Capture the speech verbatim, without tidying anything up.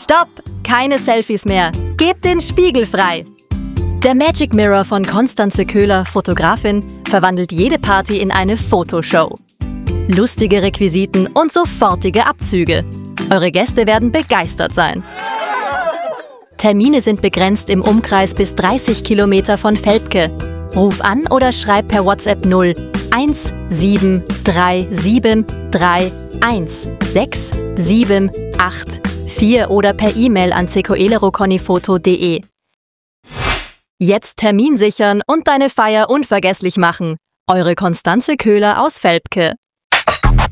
Stopp! Keine Selfies mehr. Gebt den Spiegel frei! Der Magic Mirror von Constanze Köhler, Fotografin, verwandelt jede Party in eine Fotoshow. Lustige Requisiten und sofortige Abzüge. Eure Gäste werden begeistert sein. Termine sind begrenzt im Umkreis bis dreißig Kilometer von Velpke. Ruf an oder schreib per WhatsApp null eins sieben drei sieben drei eins sechs sieben acht vier oder per E-Mail an secoeleroconifoto punkt de. Jetzt Termin sichern und deine Feier unvergesslich machen. Eure Constanze Köhler aus Velpke.